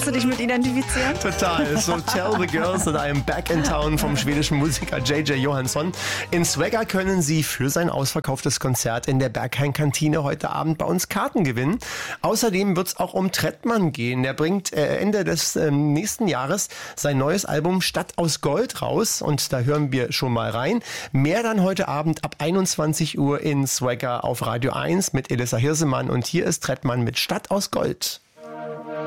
Kannst du dich mit identifizieren? Total. So Tell the Girls that I am back in town vom schwedischen Musiker J.J. Johansson. In Swagger können Sie für sein ausverkauftes Konzert in der Berghain-Kantine heute Abend bei uns Karten gewinnen. Außerdem wird es auch um Trettmann gehen. Der bringt Ende des nächsten Jahres sein neues Album Stadt aus Gold raus. Und da hören wir schon mal rein. Mehr dann heute Abend ab 21 Uhr in Swagger auf Radio 1 mit Elissa Hirsemann. Und hier ist Trettmann mit Stadt aus Gold.